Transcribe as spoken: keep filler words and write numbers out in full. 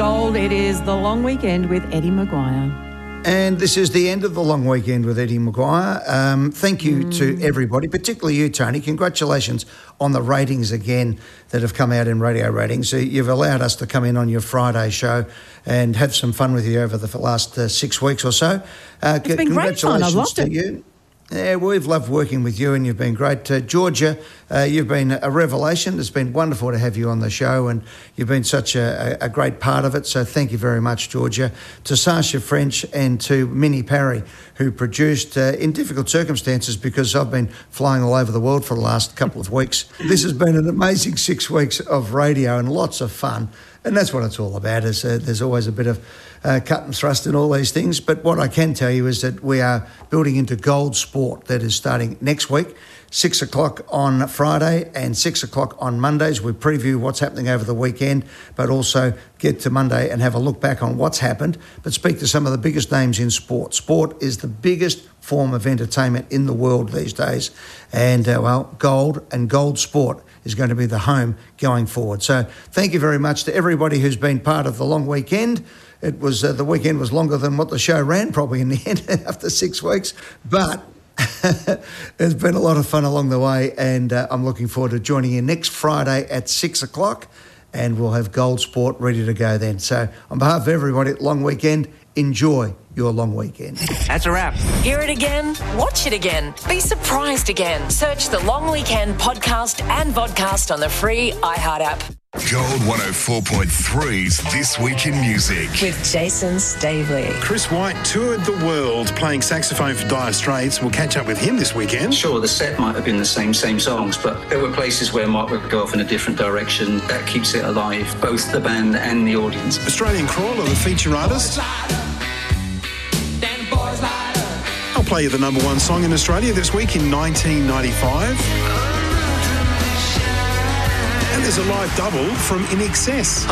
Gold. It is the long weekend with Eddie Maguire. And this is the end of the long weekend with Eddie Maguire. Um, thank you mm. to everybody, particularly you, Tony. Congratulations on the ratings again that have come out in radio ratings. So you've allowed us to come in on your Friday show and have some fun with you over the last uh, six weeks or so. Uh, it's been great fun. I've loved to it. You. Yeah, we've loved working with you and you've been great. Uh, Georgia, uh, you've been a revelation. It's been wonderful to have you on the show and you've been such a, a great part of it. So thank you very much, Georgia. To Sasha French and to Minnie Parry, who produced uh, in difficult circumstances because I've been flying all over the world for the last couple of weeks. This has been an amazing six weeks of radio and lots of fun. And that's what it's all about. Is uh, there's always a bit of uh, cut and thrust in all these things. But what I can tell you is that we are building into Gold Sport that is starting next week, six o'clock on Friday and six o'clock on Mondays. We preview what's happening over the weekend, but also get to Monday and have a look back on what's happened, but speak to some of the biggest names in sport. Sport is the biggest form of entertainment in the world these days. And, uh, well, Gold and Gold Sport is going to be the home going forward. So thank you very much to everybody who's been part of the long weekend. It was uh, the weekend was longer than what the show ran probably in the end after six weeks, but there's been a lot of fun along the way, and uh, I'm looking forward to joining you next Friday at six o'clock, and we'll have Gold Sport ready to go then. So on behalf of everybody at Long Weekend, enjoy your long weekend. That's a wrap. Hear it again, watch it again, be surprised again. Search the Long Weekend podcast and vodcast on the free iHeart app. Gold one oh four point three's This Week in Music with Jason Stavely. Chris White toured the world playing saxophone for Dire Straits. We'll catch up with him this weekend. Sure, the set might have been the same, same songs, but there were places where Mark would go off in a different direction. That keeps it alive, both the band and the audience. Australian Crawler, the feature artist. I'll play you the number one song in Australia this week in nineteen ninety-five. And there's a live double from In Excess.